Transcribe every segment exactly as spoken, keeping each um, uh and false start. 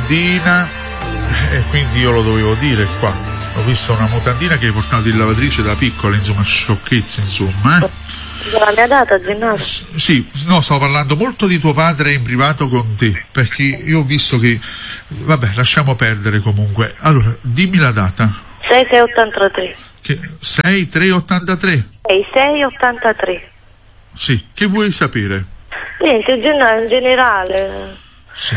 mutandina, e quindi io lo dovevo dire qua. Ho visto una mutandina che hai portato in lavatrice da piccola, insomma, sciocchezze, insomma. Eh. La mia data, Gennaro? S- sì, no, stavo parlando molto di tuo padre in privato con te, perché io ho visto che... Vabbè, lasciamo perdere comunque. Allora, dimmi la data. sei sei ottantatré. Che... sei tre ottantatré? sei sei ottantatré. Sì, che vuoi sapere? Niente, Gennaro, in generale. Sì.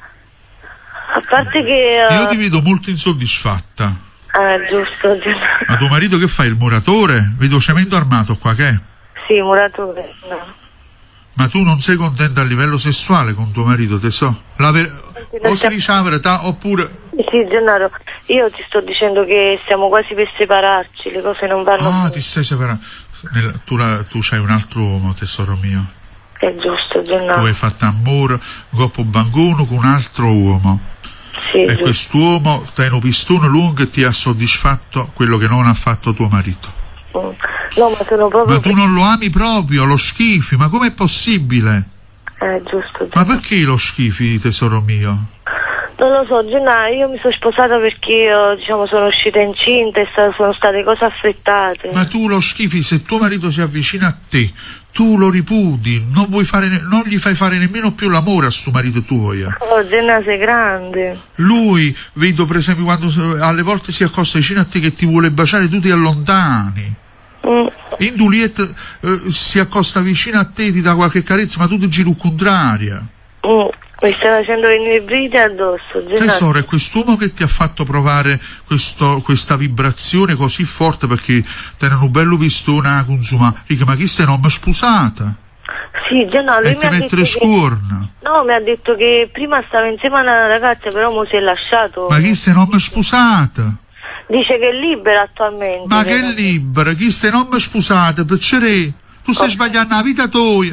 A parte che... Uh... Io ti vedo molto insoddisfatta. Ah, giusto, Gennaro. Ma tuo marito che fa? Il muratore? Vedo cemento armato qua, che è? Sì, muratore, no. Ma tu non sei contenta a livello sessuale con tuo marito, te so? La ver- o si dice la verità oppure... Sì, Gennaro, io ti sto dicendo che siamo quasi per separarci, le cose non vanno Ah, più. ti stai separando. Nel, tu, la, tu c'hai un altro uomo, tesoro mio. È giusto, Gennaro. Tu hai fatto amore coppo banguno con un altro uomo. Sì, e giusto. Quest'uomo ti ha un pistone lungo e ti ha soddisfatto quello che non ha fatto tuo marito. Mm. No, ma sono proprio... Ma tu non lo ami proprio, lo schifi, ma com'è possibile? Eh, giusto, Gennaro. Ma perché lo schifi, tesoro mio? Non lo so, Gennaro, io mi sono sposata perché io, diciamo, sono uscita incinta e sta- sono state cose affrettate. Ma tu lo schifi, se tuo marito si avvicina a te, tu lo ripudi, non vuoi fare ne- non gli fai fare nemmeno più l'amore a suo marito tuo. Oh, Gennaro, sei grande. Lui, vedo per esempio quando eh, alle volte si accosta vicino a te che ti vuole baciare, tu ti allontani. Mm. In Juliet eh, si accosta vicino a te, ti dà qualche carezza, ma tu ti giri contraria. Mm. Mi stai facendo venire i brividi addosso, Gennaro. Tesoro, è quest'uomo che ti ha fatto provare questo, questa vibrazione così forte perché te ne un bello pistone a consumare. Rica, ma chi stai non mi sposata? Sì, Gennaro, lui E mi ti ha mette detto le che... scorna. No, mi ha detto che prima stava insieme a una ragazza, però mo si è lasciato. Ma chi stai non mi sposata? Dice che è libera attualmente. Ma che Gennaro. libera, chi stai non mi sposata? Piacere, tu stai Oh. sbagliando la vita tua.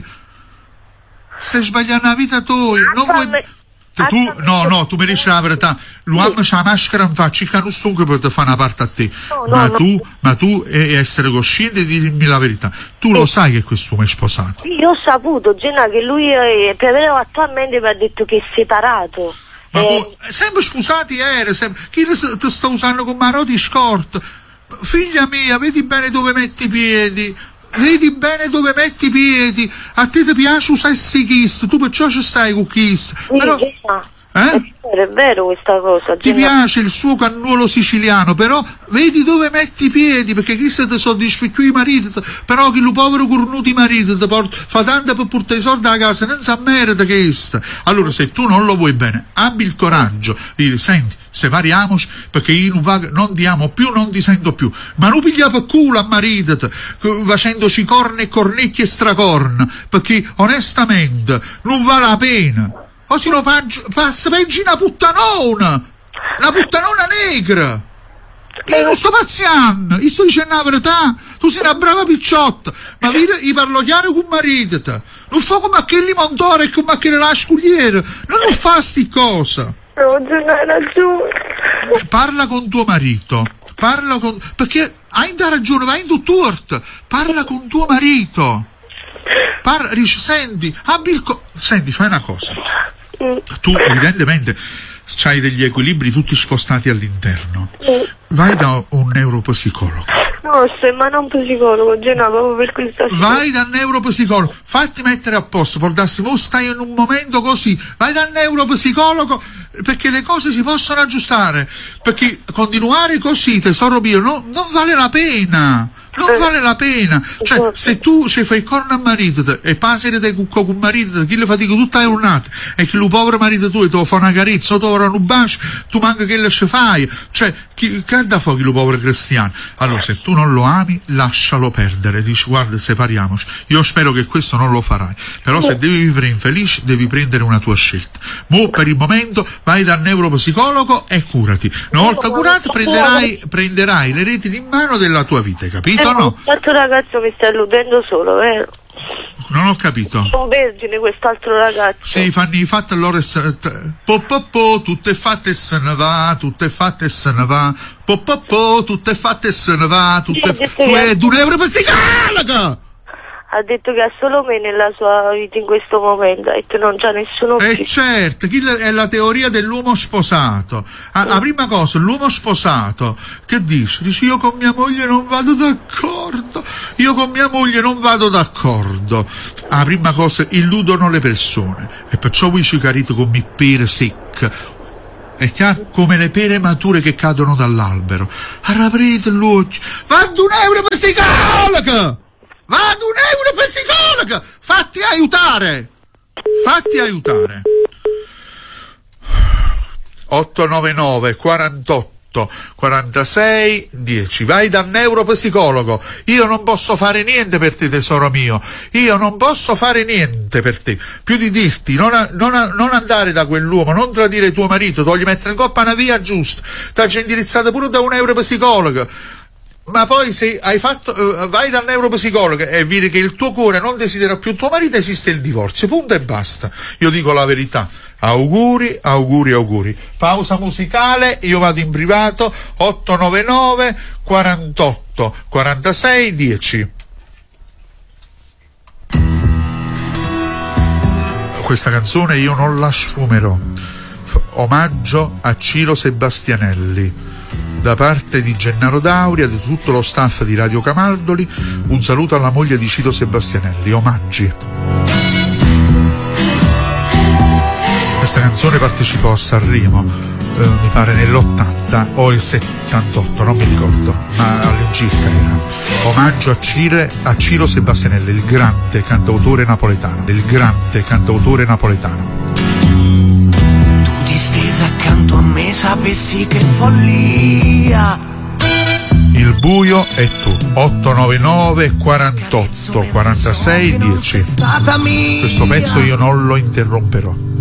Stai sbagliando la vita tua. Non vuoi... Attualme- Te- Tu, attualmente- no, no, tu mi dici la verità. L'uomo c'ha la maschera in faccia, che non stunque per te fare una parte a te. No, no, ma, no. tu, ma tu e essere cosciente e dirmi la verità. Tu lo sai che quest'uomo è sposato. Io ho saputo, Gennaro, che lui è, però attualmente mi ha detto che è separato. Ma Eh, poi, sempre sposati era, sempre. Chi le s- ti sta usando con maroti scort? Figlia mia, vedi bene dove metti i piedi. Vedi bene dove metti i piedi. A te ti piace usare i kiss, tu perciò ci stai con kiss. sì, Però, Gennaro, eh? è vero, è vero questa cosa. Ti Gennaro. piace il suo cannuolo siciliano, però vedi dove metti i piedi, perché chi se ti soddisfa più i mariti, però chi lo povero cornuto i mariti ti porta, fa tanto per portare i soldi a casa, non sa merita che sta. Allora se tu non lo vuoi bene, abbi il coraggio di dire, senti, separiamoci, perché io non, va, non ti amo più, non ti sento più, ma non piglia per culo a marito, facendoci corna e cornecchi e stracorna, perché onestamente non vale la pena. O se no passa peggio una puttanona, una puttanona negra. Io non sto pazziando, io sto dicendo la verità, tu sei una brava picciotta, ma io parlo chiaro con marito, te. Non fa come a quelli montore e come a quelli la scugliera, non lo fa sti cosa. No, Gennaro, hai ragione. Parla con tuo marito, parla con... perché hai da ragione, vai in tutt'orto, parla con tuo marito. Parla, dice, senti, abbi il... Co- senti, fai una cosa. Tu evidentemente c'hai degli equilibri tutti spostati all'interno. Vai da un neuropsicologo. No, sto in mano a un psicologo, Gennaro, proprio per questa Vai dal neuropsicologo, fatti mettere a posto, per darsi, mo stai in un momento così, vai dal neuropsicologo perché le cose si possono aggiustare, perché continuare così, tesoro mio, no, non vale la pena. Non vale la pena, cioè se tu ci fai corno a marito e passi te con un marito, chi le fatica tutta la giornata e che lo povero marito tuo ti fa una carezza o ti fa un bacio, tu manca che le ci fai, cioè chi, che da fuoco lo povero cristiano? Allora se tu non lo ami lascialo perdere, dici guarda separiamoci, io spero che questo non lo farai, però se devi vivere infelice devi prendere una tua scelta. Mo per il momento vai dal neuropsicologo e curati, una volta curato prenderai, prenderai le reti in mano della tua vita, capito? Eh, No? Quest'altro ragazzo mi sta illudendo solo, vero? Non ho capito. Sono vergine quest'altro ragazzo. Sì, fanno i fatti allora s- t- po po po, tutto è fatto e se ne va, tutto è fatto e se ne va, po po po, tutto è fatto e se ne va, tutto è Sì, fatto. Tu è di un euro per psicologa! ha detto che ha solo me nella sua vita in questo momento e che non c'ha nessuno più. Eh certo, chi è la teoria dell'uomo sposato. Ah, la prima cosa, l'uomo sposato, che dice? Dice io con mia moglie non vado d'accordo, io con mia moglie non vado d'accordo. La prima cosa, illudono le persone e perciò voi ci carite come pere secche. E che come le pere mature che cadono dall'albero. Arraprite l'occhio. Vado un euro per psicologa! Vado un euro per psicologa! Fatti aiutare! Fatti aiutare! otto nove nove quarantotto quarantasei dieci. Vai dal neuropsicologo. Io non posso fare niente per te, tesoro mio. Io non posso fare niente per te. Più di dirti, non, a, non, a, non andare da quell'uomo, non tradire tuo marito, togli mettere in coppa una via giusta. T'ha indirizzato pure da un neuropsicologo. Ma poi se hai fatto, uh, vai dal neuropsicologo e vedi che il tuo cuore non desidera più tuo marito, esiste il divorzio, punto e basta. Io dico la verità. Auguri, auguri, auguri. Pausa musicale, io vado in privato. Otto nove nove quarantotto quarantasei dieci. Questa canzone io non la sfumerò. Omaggio a Ciro Sebastianelli da parte di Gennaro Dauria, di tutto lo staff di Radio Camaldoli. Un saluto alla moglie di Ciro Sebastianelli. Omaggi. Questa canzone partecipò a Sanremo, eh, mi pare nell'ottanta o il settantotto, non mi ricordo, ma all'incirca era. Omaggio a, Cire, a Ciro Sebastianelli, il grande cantautore napoletano, il grande cantautore napoletano. Tu distesa accanto a me sapessi che follia. Il buio è tu. Otto nove nove quarantotto quarantasei dieci. Questo pezzo io non lo interromperò.